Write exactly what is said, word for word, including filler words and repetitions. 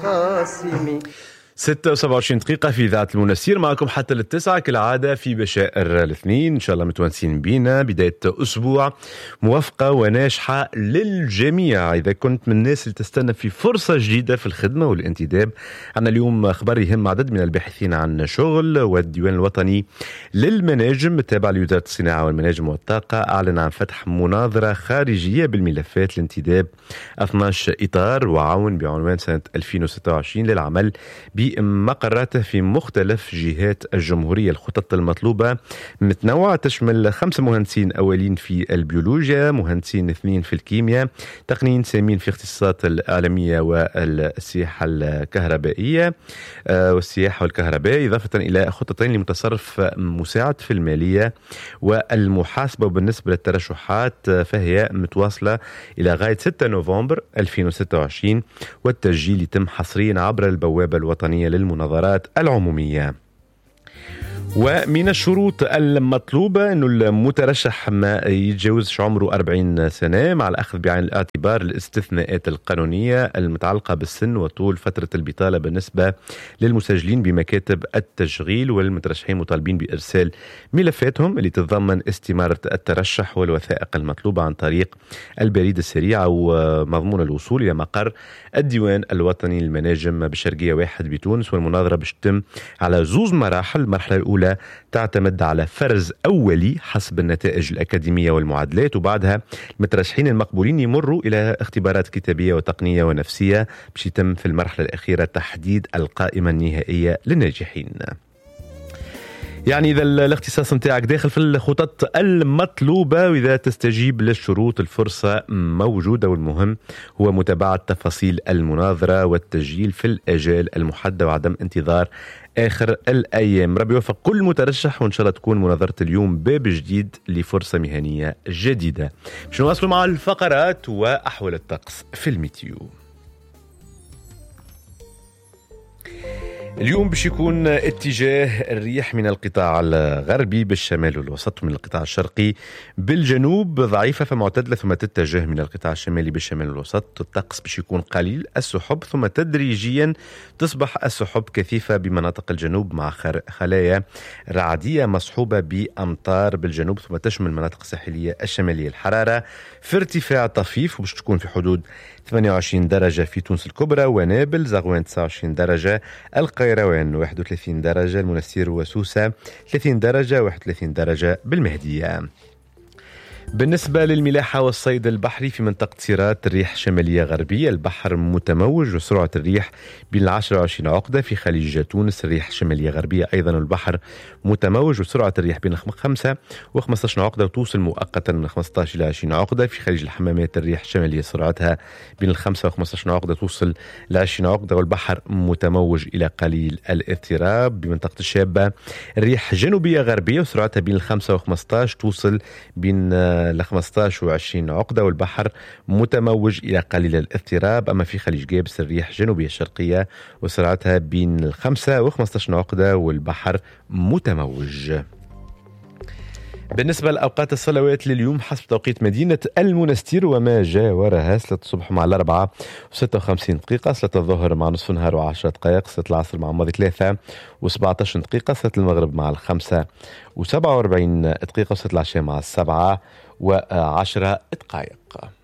القاسم. ستة وسبعة وعشرين دقيقة في إذاعة المنسير، معكم حتى للتسعة كالعادة في بشائر الاثنين. إن شاء الله متونسين بينا، بداية أسبوع موفقة وناجحة للجميع. إذا كنت من الناس اللي تستنى في فرصة جديدة في الخدمة والانتداب، عنا اليوم خبر يهم عدد من الباحثين عن شغل. والديوان الوطني للمناجم التابع لوزارة الصناعة والمناجم والطاقة أعلن عن فتح مناظرة خارجية بالملفات الانتداب اثني عشر إطار وعون بعنوان سنة ألفين وستة وعشرين للعمل بمقراته في مختلف جهات الجمهورية. الخطط المطلوبة متنوعة، تشمل خمسة مهندسين أولين في البيولوجيا، مهندسين اثنين في الكيمياء، تقنيين سامين في اختصاصات الإعلامية والسياحة الكهربائية والسياحة والكهرباء، إضافة إلى خطتين لمتصرف مساعد في المالية والمحاسبة. وبالنسبة للترشحات فهي متواصلة إلى غاية ستة نوفمبر ألفين وستة وعشرين، والتسجيل يتم حصريا عبر البوابة الوطنية للمناظرات العمومية. ومن الشروط المطلوبة أنه المترشح ما يتجاوزش عمره أربعين سنة، مع الأخذ بعين الاعتبار الاستثناءات القانونية المتعلقة بالسن وطول فترة البطالة بالنسبة للمسجلين بمكاتب التشغيل. والمترشحين مطالبين بإرسال ملفاتهم اللي تتضمن استمارة الترشح والوثائق المطلوبة عن طريق البريد السريع ومضمون الوصول إلى مقر الديوان الوطني للمناجم بالشرقية واحد بتونس. والمناظرة بتتم على زوز مراحل. المرحلة الأولى تعتمد على فرز أولي حسب النتائج الأكاديمية والمعادلات، وبعدها المترشحين المقبولين يمروا إلى اختبارات كتابية وتقنية ونفسية باش يتم في المرحلة الأخيرة تحديد القائمة النهائية للناجحين. يعني إذا الاختصاص متاعك داخل في الخطط المطلوبة وإذا تستجيب للشروط الفرصة موجودة، والمهم هو متابعة تفاصيل المناظرة والتسجيل في الأجال المحددة وعدم انتظار آخر الأيام. ربي يوفق كل مترشح، وإن شاء الله تكون مناظرة اليوم باب جديد لفرصة مهنية جديدة. باش نواصلوا مع الفقرات وأحوال الطقس في الميتيو. اليوم باش يكون اتجاه الريح من القطاع الغربي بالشمال والوسط، ومن القطاع الشرقي بالجنوب ضعيفة فمعتدلة، ثم تتجه من القطاع الشمالي بالشمال والوسط. الطقس باش يكون قليل السحب، ثم تدريجيا تصبح السحب كثيفة بمناطق الجنوب مع خلايا رعدية مصحوبة بأمطار بالجنوب، ثم تشمل المناطق الساحلية الشمالية. الحرارة في ارتفاع طفيف وباش تكون في حدود ثمانية وعشرين درجة في تونس الكبرى ونابل، زغوان تسعة وعشرين درجة، القيروان واحد وثلاثين درجة، المنستير وسوسة ثلاثين درجة، واحد وثلاثين درجة بالمهدية. بالنسبة للملاحة والصيد البحري في منطقة سيرات، الريح شمالية غربية، البحر متموج وسرعة الريح بين العشرة وعشرين عقدة. في خليج تونس الريح شمالية غربية أيضا، البحر متموج وسرعة الريح بين خمسة وخمسة عشر عقدة وتوصل مؤقتا من خمسة عشر إلى عشرين عقدة. في خليج الحمامات الريح شمالية سرعتها بين الخمسة وخمسة عشر عقدة توصل لعشرين عقدة، والبحر متموج إلى قليل الاضطراب. بمنطقة الشابة الريح جنوبية غربية وسرعتها بين الخمسة وخمسة عشر توصل بين ل خمسة عشر وعشرين عقدة، والبحر متموج إلى قليل الاضطراب. أما في خليج جابس الريح جنوبية شرقية وسرعتها بين الخمسة وخمسة عشر عقدة، والبحر متموج. بالنسبة لأوقات الصلوات لليوم حسب توقيت مدينة المنستير وما جاورها، صلاة الصبح مع الأربعة وستة وخمسين دقيقة، صلاة الظهر مع نصف نهار وعشرة دقائق، صلاة العصر مع ماضي ثلاثة وسبعة عشر دقيقة، صلاة المغرب مع الخمسة وسبعة وأربعين دقيقة، صلاة العشاء مع السبعة وعشرة دقائق.